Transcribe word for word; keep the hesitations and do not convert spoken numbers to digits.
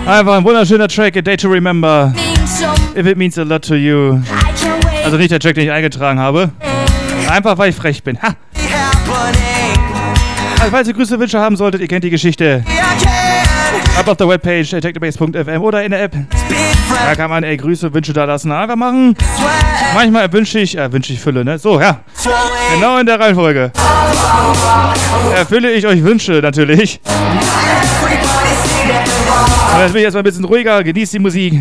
Einfach ein wunderschöner Track, A Day to Remember. If it means a lot to you. Also nicht der Track, den ich eingetragen habe. Einfach, weil ich frech bin. Ha! Also, falls ihr Grüße, Wünsche haben solltet, ihr kennt die Geschichte. Ab auf der Webpage technobase punkt f m oder in der App. Da kann man ey, Grüße, Wünsche da lassen. Einfach machen. Manchmal wünsche ich, äh, wünsche ich Fülle, ne? So, ja. Genau in der Reihenfolge. Erfülle ich euch Wünsche, natürlich. Aber jetzt bin ich erstmal ein bisschen ruhiger, genießt die Musik.